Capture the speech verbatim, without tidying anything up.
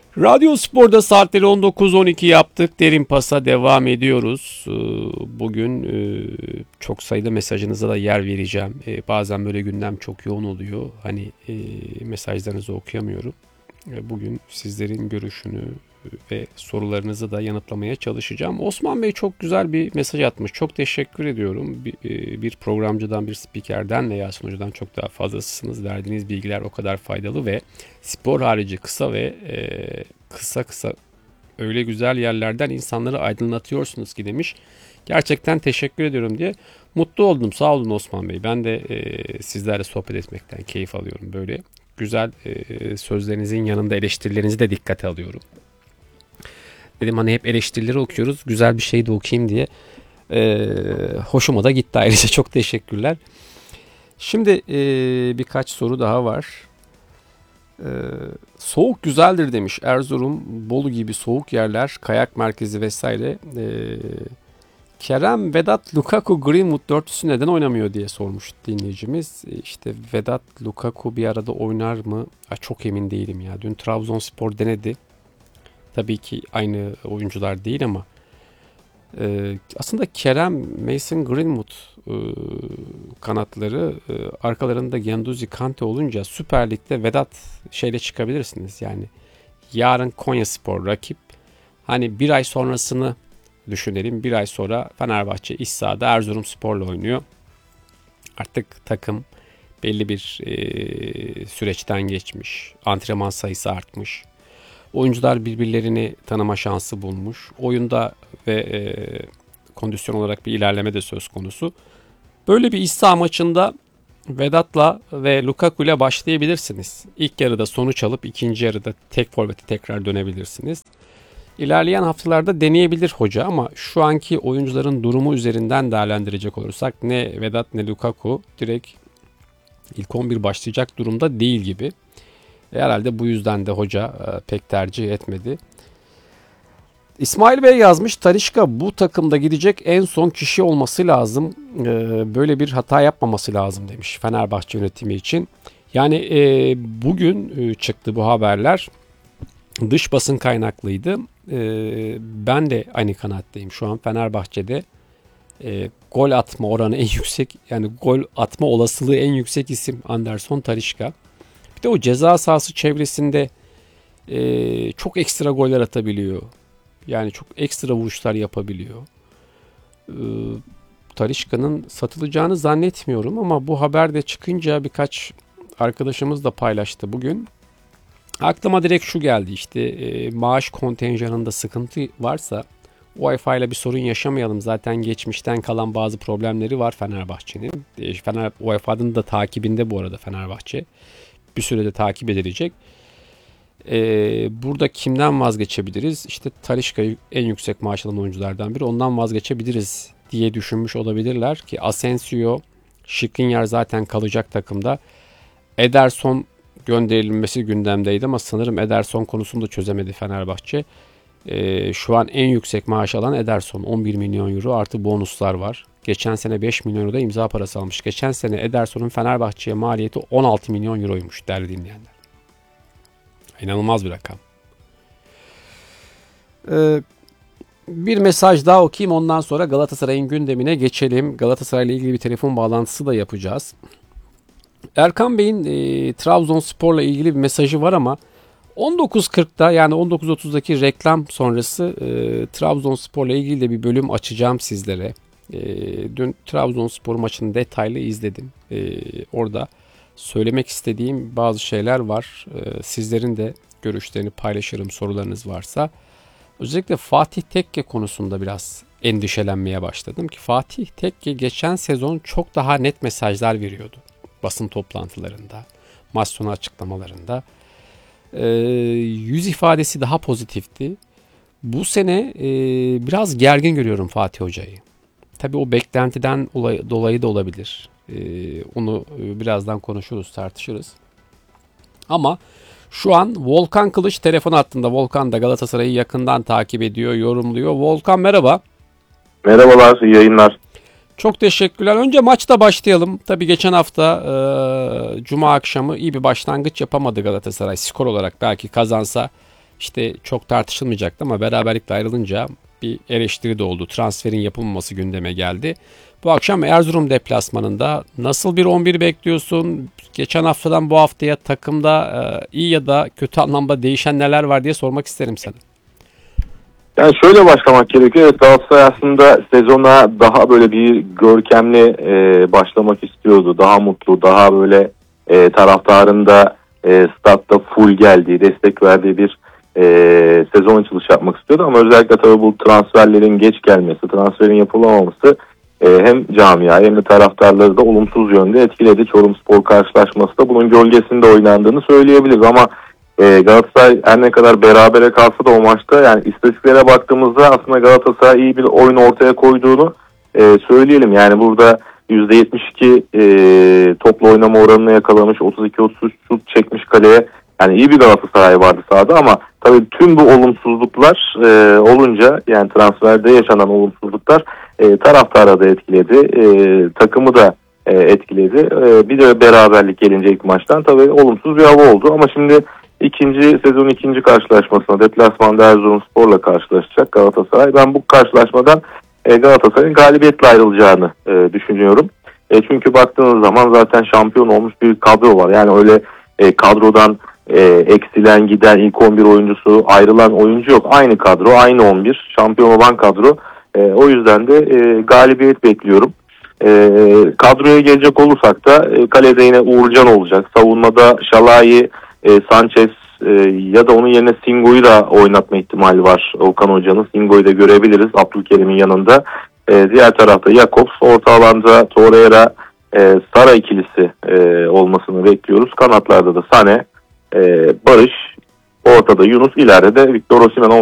Radyo Spor'da saatleri on dokuz on iki yaptık. Derin Pas'a devam ediyoruz. Bugün çok sayıda mesajınıza da yer vereceğim. Bazen böyle gündem çok yoğun oluyor. Hani mesajlarınızı okuyamıyorum. Bugün sizlerin görüşünü ve sorularınızı da yanıtlamaya çalışacağım. Osman Bey çok güzel bir mesaj atmış. Çok teşekkür ediyorum. Bir, bir programcıdan, bir spikerden veya sunucudan çok daha fazlasısınız. Verdiğiniz bilgiler o kadar faydalı ve spor harici kısa ve e, kısa kısa öyle güzel yerlerden insanları aydınlatıyorsunuz ki demiş. Gerçekten teşekkür ediyorum diye mutlu oldum. Sağ olun Osman Bey. Ben de e, sizlerle sohbet etmekten keyif alıyorum. Böyle güzel e, sözlerinizin yanında eleştirilerinizi de dikkate alıyorum. Dedim hani hep eleştirileri okuyoruz. Güzel bir şey de okuyayım diye. Ee, hoşuma da gitti ayrıca. Çok teşekkürler. Şimdi e, birkaç soru daha var. Ee, soğuk güzeldir demiş. Erzurum, Bolu gibi soğuk yerler, kayak merkezi vesaire. Ee, Kerem, Vedat, Lukaku, Greenwood dörtlüsü neden oynamıyor diye sormuş dinleyicimiz. İşte Vedat, Lukaku bir arada oynar mı? Aa, çok emin değilim ya. Dün Trabzonspor denedi. Tabii ki aynı oyuncular değil ama e, aslında Kerem, Mason Greenwood e, kanatları e, arkalarında Guendouzi, Kante olunca Süper Lig'de Vedat şeyle çıkabilirsiniz. Yani yarın Konyaspor rakip. Hani bir ay sonrasını düşünelim. Bir ay sonra Fenerbahçe iç sahada Erzurumspor'la oynuyor. Artık takım belli bir e, süreçten geçmiş. Antrenman sayısı artmış. Oyuncular birbirlerini tanıma şansı bulmuş. Oyunda ve e, kondisyon olarak bir ilerleme de söz konusu. Böyle bir iç saha maçında Vedat'la ve Lukaku ile başlayabilirsiniz. İlk yarıda sonuç alıp ikinci yarıda tek forvete tekrar dönebilirsiniz. İlerleyen haftalarda deneyebilir hoca ama şu anki oyuncuların durumu üzerinden değerlendirecek olursak ne Vedat ne Lukaku direkt ilk on bir başlayacak durumda değil gibi. Herhalde bu yüzden de hoca pek tercih etmedi. İsmail Bey yazmış. Talisca bu takımda gidecek en son kişi olması lazım. Böyle bir hata yapmaması lazım demiş Fenerbahçe yönetimi için. Yani bugün çıktı bu haberler. Dış basın kaynaklıydı. Ben de aynı kanaatteyim. Şu an Fenerbahçe'de gol atma oranı en yüksek, yani gol atma olasılığı en yüksek isim Anderson Talisca. Bir de o ceza sahası çevresinde e, çok ekstra goller atabiliyor. Yani çok ekstra vuruşlar yapabiliyor. E, Talisca'nın satılacağını zannetmiyorum ama bu haber de çıkınca birkaç arkadaşımız da paylaştı bugün. Aklıma direkt şu geldi, işte e, maaş kontenjanında sıkıntı varsa U E F A ile bir sorun yaşamayalım. Zaten geçmişten kalan bazı problemleri var Fenerbahçe'nin. E, Fener, U E F A'nın da takibinde bu arada Fenerbahçe. Bir sürede takip edilecek. Ee, burada kimden vazgeçebiliriz? İşte Talisca en yüksek maaş alan oyunculardan biri. Ondan vazgeçebiliriz diye düşünmüş olabilirler ki Asensio, Skriniar zaten kalacak takımda. Ederson gönderilmesi gündemdeydi ama sanırım Ederson konusunu da çözemedi Fenerbahçe. Ee, şu an en yüksek maaş alan Ederson. on bir milyon euro artı bonuslar var. Geçen sene beş milyon euro da imza parası almış. Geçen sene Ederson'un Fenerbahçe'ye maliyeti on altı milyon euroymuş değerli dinleyenler. İnanılmaz bir rakam. Ee, bir mesaj daha okuyayım, ondan sonra Galatasaray'ın gündemine geçelim. Galatasaray ile ilgili bir telefon bağlantısı da yapacağız. Erkan Bey'in e, Trabzonspor'la ilgili bir mesajı var ama on dokuz kırkta yani on dokuz otuzdaki reklam sonrası e, Trabzonspor'la ilgili de bir bölüm açacağım sizlere. E, dün Trabzonspor maçını detaylı izledim. E, orada söylemek istediğim bazı şeyler var. E, sizlerin de görüşlerini paylaşırım sorularınız varsa. Özellikle Fatih Tekke konusunda biraz endişelenmeye başladım ki Fatih Tekke geçen sezon çok daha net mesajlar veriyordu. Basın toplantılarında, maç sonu açıklamalarında. E, yüz ifadesi daha pozitifti. Bu sene e, biraz gergin görüyorum Fatih Hoca'yı. Tabii o beklentiden dolayı da olabilir. Ee, onu birazdan konuşuruz, tartışırız. Ama şu an Volkan Kılıç telefon hattında. Volkan da Galatasaray'ı yakından takip ediyor, yorumluyor. Volkan merhaba. Merhabalar, iyi yayınlar. Çok teşekkürler. Önce maçta başlayalım. Tabii geçen hafta e, Cuma akşamı iyi bir başlangıç yapamadı Galatasaray. Skor olarak belki kazansa işte çok tartışılmayacaktı ama beraberlikle ayrılınca bir eleştiri de oldu. Transferin yapılmaması gündeme geldi. Bu akşam Erzurum deplasmanında nasıl bir on bir bekliyorsun? Geçen haftadan bu haftaya takımda e, iyi ya da kötü anlamda değişen neler var diye sormak isterim sana. Yani şöyle başlamak gerekiyor. Evet, Galatasaray aslında sezona daha böyle bir görkemli e, başlamak istiyordu. Daha mutlu, daha böyle e, taraftarın da e, statta full geldiği, destek verdiği bir e, sezon açılışı yapmak istiyordu. Ama özellikle tabii bu transferlerin geç gelmesi, transferin yapılamaması e, hem camiayı hem de taraftarları da olumsuz yönde etkiledi. Çorumspor karşılaşması da bunun gölgesinde oynandığını söyleyebiliriz ama Ee, Galatasaray her ne kadar berabere kalsa da o maçta, yani istatistiklere baktığımızda aslında Galatasaray iyi bir oyun ortaya koyduğunu e, söyleyelim. Yani burada yüzde yetmiş iki e, toplu oynama oranını yakalamış, otuz iki otuz üç şut çekmiş kaleye. Yani iyi bir Galatasaray vardı sahada ama tabii tüm bu olumsuzluklar e, olunca, yani transferde yaşanan olumsuzluklar e, taraftara da etkiledi, e, takımı da e, etkiledi. E, bir de beraberlik gelince ilk maçtan tabii olumsuz bir hava oldu ama şimdi İkinci sezon ikinci karşılaşmasına deplasmanda Erzurumspor'la karşılaşacak Galatasaray. Ben bu karşılaşmadan e, Galatasaray'ın galibiyetle ayrılacağını e, düşünüyorum. E, çünkü baktığınız zaman zaten şampiyon olmuş bir kadro var. Yani öyle e, kadrodan e, eksilen giden ilk on bir oyuncusu, ayrılan oyuncu yok. Aynı kadro, aynı on bir şampiyon olan kadro. E, o yüzden de e, galibiyet bekliyorum. E, kadroya gelecek olursak da e, kalede yine Uğurcan olacak. Savunmada Şalai, E, Sanchez e, ya da onun yerine Singo'yu da oynatma ihtimali var Okan Hoca'nın. Singo'yu da görebiliriz Abdülkerim'in yanında. E, diğer tarafta Jakobs, orta alanda Torreira, e, Sara ikilisi e, olmasını bekliyoruz. Kanatlarda da Sane, e, Barış, ortada Yunus, ileride de Victor Osimhen